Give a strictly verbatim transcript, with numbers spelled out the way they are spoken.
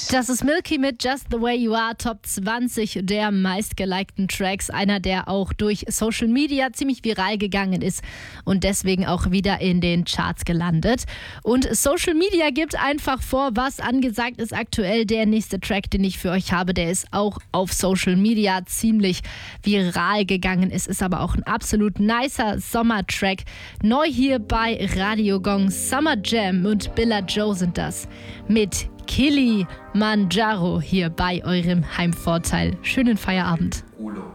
Das ist Milky mit Just the Way You Are, Top zwanzig der meistgelikten Tracks. Einer, der auch durch Social Media ziemlich viral gegangen ist und deswegen auch wieder in den Charts gelandet. Und Social Media gibt einfach vor, was angesagt ist aktuell. Der nächste Track, den ich für euch habe, der ist auch auf Social Media ziemlich viral gegangen. Es ist aber auch ein absolut nicer Sommertrack. Neu hier bei Radio Gong, Summer Jam und Billa Joe sind das mit Kilimanjaro hier bei eurem Heimvorteil. Schönen Feierabend.